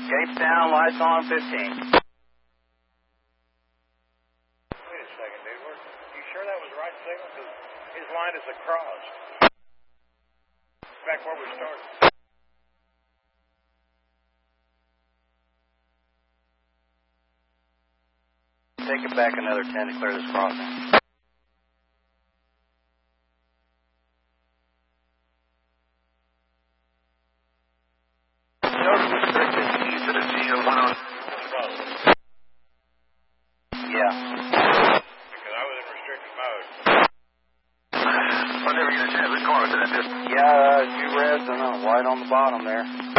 Gates down, lights on, 15. Wait a second, dude. You sure that was the right signal? Because his line is across. Back where we started. Take it back another 10 to clear this crossing. Yeah. Because I was in restricted mode. Whenever you get a chance, let's call it that. Yeah, 2 reds and a white on the bottom there.